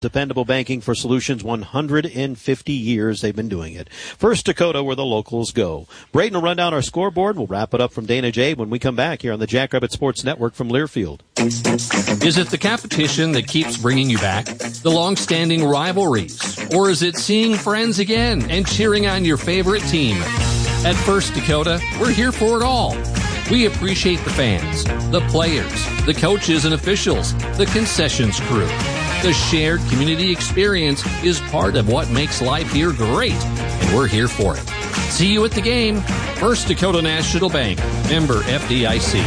Dependable banking for solutions, 150 years they've been doing it. First Dakota, where the locals go. Braden will run down our scoreboard. We'll wrap it up from Dana J when we come back here on the Jackrabbit Sports Network from Learfield. Is it the competition that keeps bringing you back? The long-standing rivalries? Or is it seeing friends again and cheering on your favorite team? At First Dakota, we're here for it all. We appreciate the fans, the players, the coaches and officials, the concessions crew. The shared community experience is part of what makes life here great, and we're here for it. See you at the game. First Dakota National Bank, member FDIC.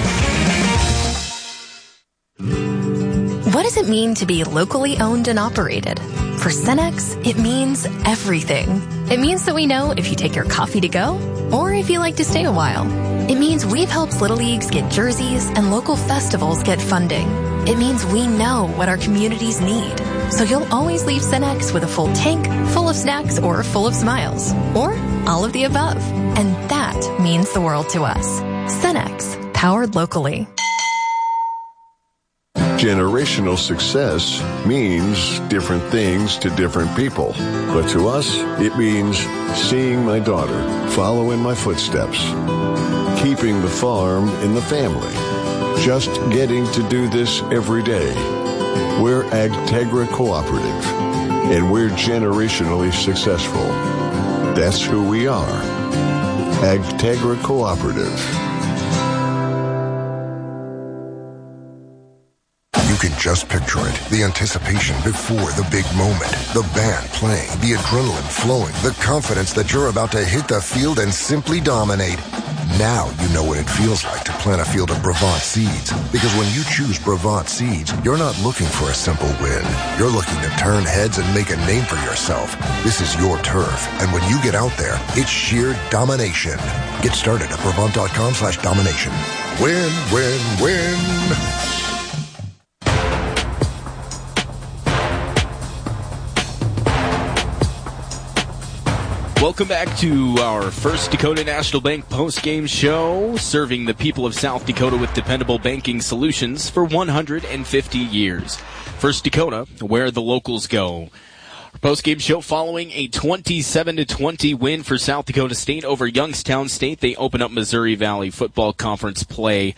What does it mean to be locally owned and operated? For Cenex, it means everything. It means that we know if you take your coffee to go or if you like to stay a while. It means we've helped Little Leagues get jerseys and local festivals get funding. It means we know what our communities need. So you'll always leave Cenex with a full tank, full of snacks, or full of smiles. Or all of the above. And that means the world to us. Cenex, powered locally. Generational success means different things to different people. But to us, it means seeing my daughter follow in my footsteps, keeping the farm in the family, just getting to do this every day. We're Agtegra Cooperative, and we're generationally successful. That's who we are. Agtegra Cooperative. You can just picture it. The anticipation before the big moment. The band playing, the adrenaline flowing, the confidence that you're about to hit the field and simply dominate. Now you know what it feels like to plant a field of Brevant seeds. Because when you choose Brevant seeds, you're not looking for a simple win. You're looking to turn heads and make a name for yourself. This is your turf. And when you get out there, it's sheer domination. Get started at Brevant.com/domination. Win, win, win. Welcome back to our First Dakota National Bank post-game show, serving the people of South Dakota with dependable banking solutions for 150 years. First Dakota, where the locals go. Our post-game show following a 27-20 win for South Dakota State over Youngstown State. They open up Missouri Valley Football Conference play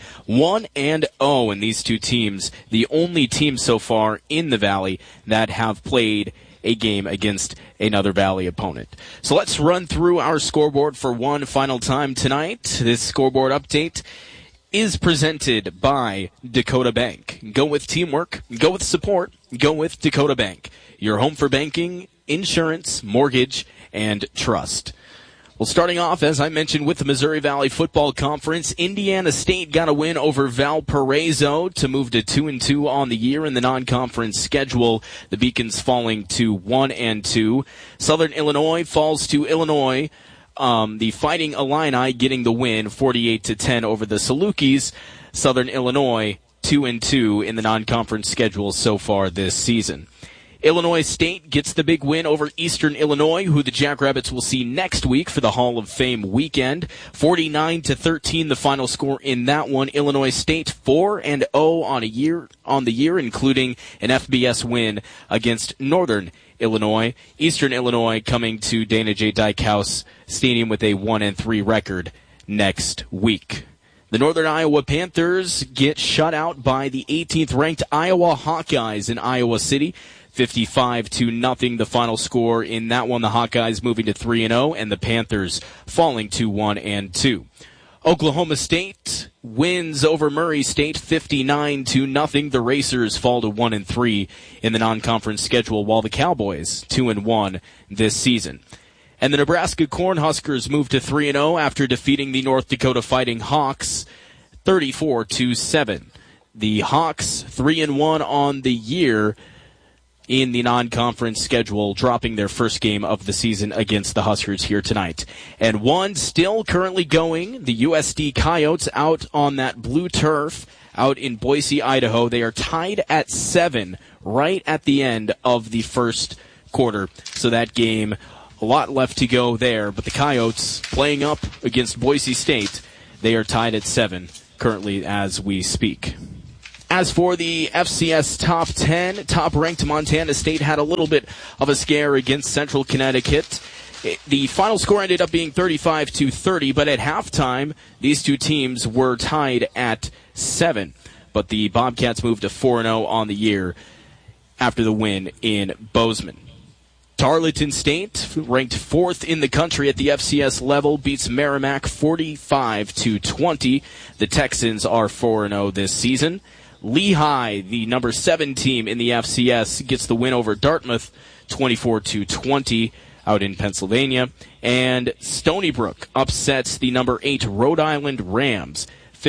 1-0 in these two teams, the only team so far in the Valley that have played a game against another Valley opponent. So let's run through our scoreboard for one final time tonight. This scoreboard update is presented by Dakota Bank. Go with teamwork, go with support, go with Dakota Bank. Your home for banking, insurance, mortgage, and trust. Well, starting off, as I mentioned, with the Missouri Valley Football Conference, Indiana State got a win over Valparaiso to move to 2-2 on the year in the non-conference schedule. The Beacons falling to 1-2. Southern Illinois falls to Illinois. The Fighting Illini getting the win, 48-10 over the Salukis. Southern Illinois 2-2 in the non-conference schedule so far this season. Illinois State gets the big win over Eastern Illinois, who the Jackrabbits will see next week for the Hall of Fame weekend. 49-13 the final score in that one. Illinois State 4-0 on the year, including an FBS win against Northern Illinois. Eastern Illinois coming to Dana J. Dykhouse Stadium with a 1-3 record next week. The Northern Iowa Panthers get shut out by the 18th ranked Iowa Hawkeyes in Iowa City. 55-0 the final score in that one. The Hawkeyes moving to 3-0 and the Panthers falling to 1-2. Oklahoma State wins over Murray State 59-0. The Racers fall to 1-3 in the non-conference schedule, while the Cowboys 2-1 this season. And the Nebraska Cornhuskers move to 3-0 after defeating the North Dakota Fighting Hawks 34-7. The Hawks 3-1 on the year in the non-conference schedule, dropping their first game of the season against the Huskers here tonight. And one still currently going, the USD Coyotes out on that blue turf out in Boise, Idaho. They are tied at 7 right at the end of the first quarter. So that game, a lot left to go there. But the Coyotes playing up against Boise State, they are tied at 7 currently as we speak. As for the FCS top 10, top-ranked Montana State had a little bit of a scare against Central Connecticut. The final score ended up being 35-30, but at halftime, these two teams were tied at 7. But the Bobcats moved to 4-0 on the year after the win in Bozeman. Tarleton State, ranked 4th in the country at the FCS level, beats Merrimack 45-20. The Texans are 4-0 this season. Lehigh, the number 7 team in the FCS, gets the win over Dartmouth 24-20 out in Pennsylvania. And Stony Brook upsets the number 8 Rhode Island Rams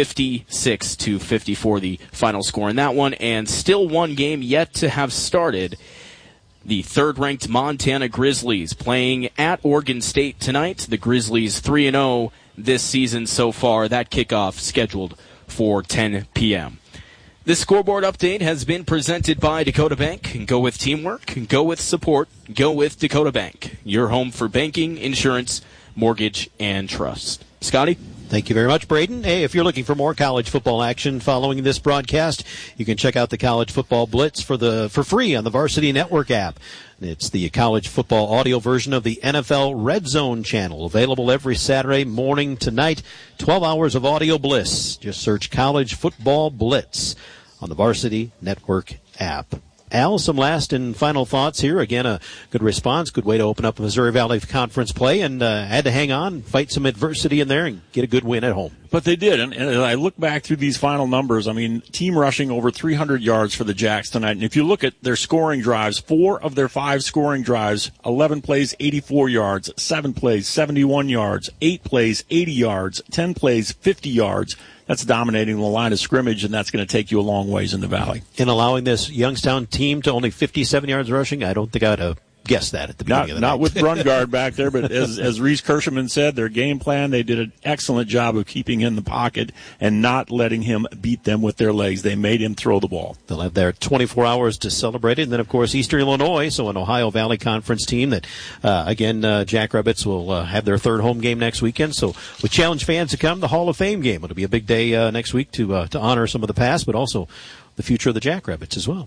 56-54, the final score in that one. And still one game yet to have started. The third-ranked Montana Grizzlies playing at Oregon State tonight. The Grizzlies 3-0 this season so far. That kickoff scheduled for 10 p.m. This scoreboard update has been presented by Dakota Bank. Go with teamwork, go with support, go with Dakota Bank. Your home for banking, insurance, mortgage, and trust. Scotty? Thank you very much, Braden. Hey, if you're looking for more college football action following this broadcast, you can check out the College Football Blitz for free on the Varsity Network app. It's the college football audio version of the NFL Red Zone channel, available every Saturday morning to night. 12 hours of audio bliss. Just search College Football Blitz on the Varsity Network app. Al, some last and final thoughts here. Again, a good response, good way to open up Missouri Valley Conference play, and had to hang on, fight some adversity in there, and get a good win at home. But they did, and I look back through these final numbers. I mean, team rushing over 300 yards for the Jacks tonight. And if you look at their scoring drives, 4 of their 5 scoring drives, 11 plays, 84 yards, 7 plays, 71 yards, 8 plays, 80 yards, 10 plays, 50 yards. That's dominating the line of scrimmage, and that's going to take you a long ways in the Valley. In allowing this Youngstown team to only 57 yards rushing, I don't think I'd have guessed that at the beginning of the night. Not with Brungard back there, but as Reese Kirschman said, their game plan, they did an excellent job of keeping in the pocket and not letting him beat them with their legs. They made him throw the ball. They'll have their 24 hours to celebrate it. And then, of course, Eastern Illinois, so an Ohio Valley Conference team that, Jackrabbits will have their third home game next weekend. So we challenge fans to come to the Hall of Fame game. It'll be a big day next week to honor some of the past, but also the future of the Jackrabbits as well.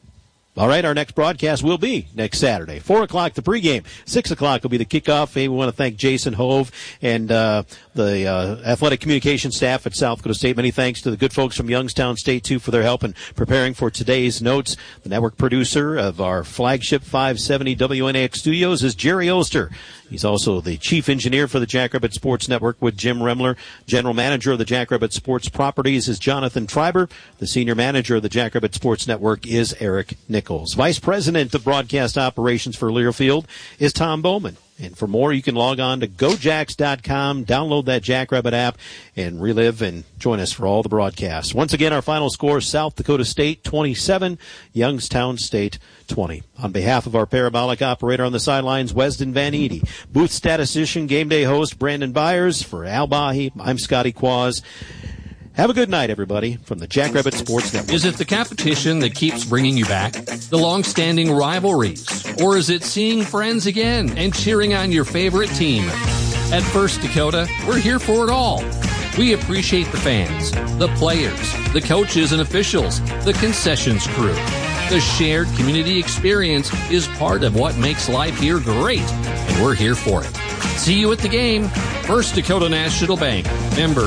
All right, our next broadcast will be next Saturday. 4 o'clock, the pregame. 6 o'clock will be the kickoff. Hey, we want to thank Jason Hove and the athletic communication staff at South Dakota State. Many thanks to the good folks from Youngstown State, too, for their help in preparing for today's notes. The network producer of our flagship 570 WNAX studios is Jerry Oster. He's also the chief engineer for the Jackrabbit Sports Network with Jim Remler. General manager of the Jackrabbit Sports Properties is Jonathan Treiber. The senior manager of the Jackrabbit Sports Network is Eric Nichols. Vice president of broadcast operations for Learfield is Tom Bowman. And for more, you can log on to gojacks.com, download that Jackrabbit app, and relive and join us for all the broadcasts. Once again, our final score, South Dakota State 27, Youngstown State 20. On behalf of our parabolic operator on the sidelines, Weston Van Eede, booth statistician, game day host Brandon Byers, for Al Bahi, I'm Scotty Quaz. Have a good night, everybody, from the Jackrabbit Sports Network. Is it the competition that keeps bringing you back? The long-standing rivalries? Or is it seeing friends again and cheering on your favorite team? At First Dakota, we're here for it all. We appreciate the fans, the players, the coaches and officials, the concessions crew. The shared community experience is part of what makes life here great, and we're here for it. See you at the game. First Dakota National Bank, member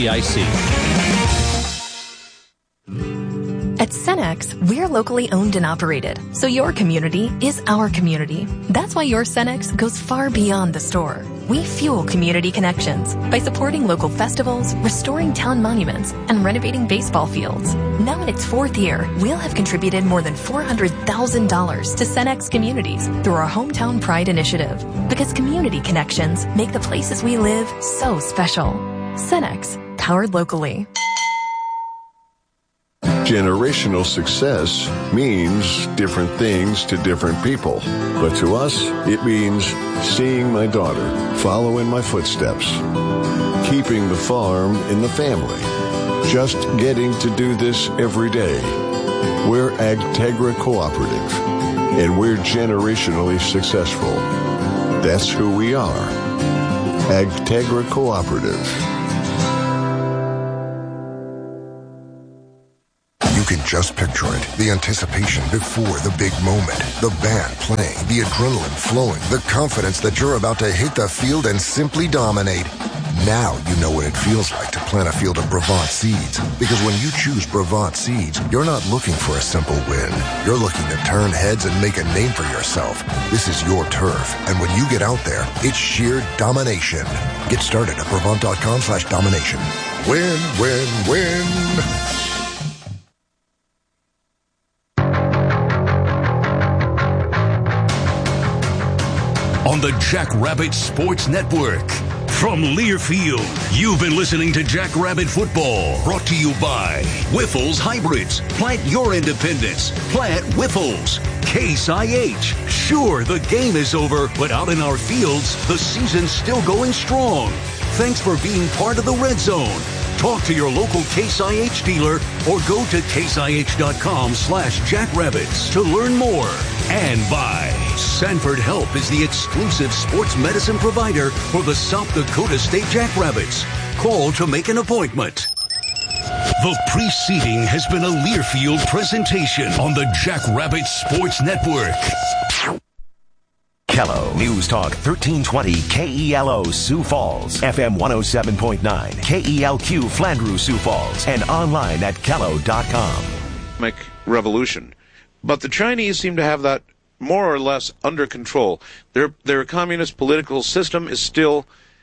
FDIC. At Cenex, we're locally owned and operated, so your community is our community. That's why your Cenex goes far beyond the store. We fuel community connections by supporting local festivals, restoring town monuments, and renovating baseball fields. Now in its 4th year, we'll have contributed more than $400,000 to Cenex communities through our Hometown Pride initiative. Because community connections make the places we live so special. Cenex, powered locally. Generational success means different things to different people. But to us, it means seeing my daughter follow in my footsteps, keeping the farm in the family, just getting to do this every day. We're Agtegra Cooperative, and we're generationally successful. That's who we are. Agtegra Cooperative. You can Just picture it. The anticipation before the big moment. The band playing, the adrenaline flowing, the confidence that you're about to hit the field and simply dominate. Now you know what it feels like to plant a field of Brevant seeds. Because when you choose Brevant seeds, you're not looking for a simple win. You're looking to turn heads and make a name for yourself. This is your turf. And when you get out there, it's sheer domination. Get started at Brevant.com/domination. Win, win, win. On the Jackrabbit Sports Network. From Learfield, you've been listening to Jackrabbit Football, brought to you by Whiffles Hybrids. Plant your independence. Plant Whiffles. Case IH. Sure, the game is over, but out in our fields, the season's still going strong. Thanks for being part of the Red Zone. Talk to your local Case IH dealer or go to caseih.com/jackrabbits to learn more. And by Sanford Health is the exclusive sports medicine provider for the South Dakota State Jackrabbits. Call to make an appointment. The preceding has been a Learfield presentation on the Jackrabbit Sports Network. Kello News Talk 1320 KELO Sioux Falls, FM 107.9 KELQ Flandreau Sioux Falls, and online at kello.com. Revolution. But the Chinese seem to have that more or less under control. Their communist political system is still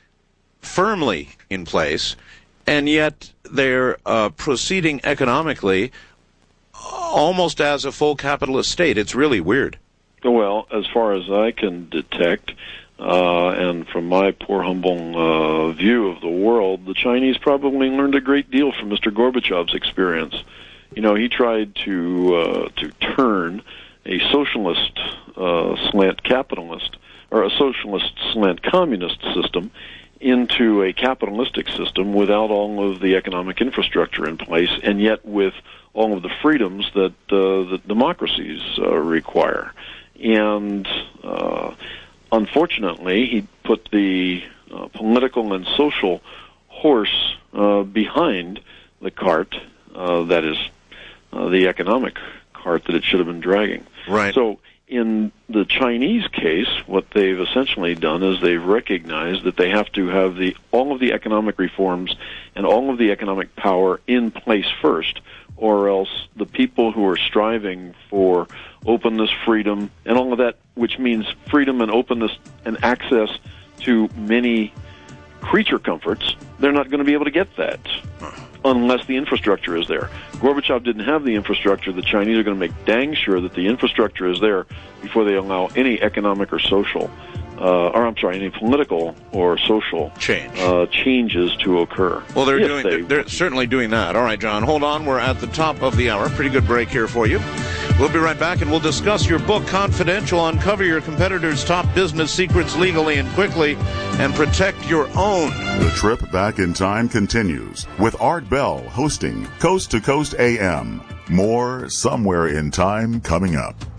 firmly in place, and yet they're proceeding economically almost as a full capitalist state. It's really weird. Well, as far as I can detect, and from my poor, humble view of the world, the Chinese probably learned a great deal from Mr. Gorbachev's experience. You know, he tried to turn a socialist slant capitalist, or a socialist slant communist system into a capitalistic system without all of the economic infrastructure in place, and yet with all of the freedoms that democracies require. And unfortunately, he put the political and social horse behind the cart, that is, the economic cart that it should have been dragging. Right. So in the Chinese case, what they've essentially done is they've recognized that they have to have all of the economic reforms and all of the economic power in place first, or else the people who are striving for openness, freedom, and all of that, which means freedom and openness and access to many creature comforts, they're not going to be able to get that unless the infrastructure is there. Gorbachev didn't have the infrastructure. The Chinese are going to make dang sure that the infrastructure is there before they allow any economic or social, any political or social changes to occur. Well, they're certainly doing that. All right, John, hold on. We're at the top of the hour. Pretty good break here for you. We'll be right back, and we'll discuss your book, Confidential. Uncover your competitors' top business secrets legally and quickly, and protect your own. The trip back in time continues with Art Bell hosting Coast to Coast AM. More Somewhere in Time coming up.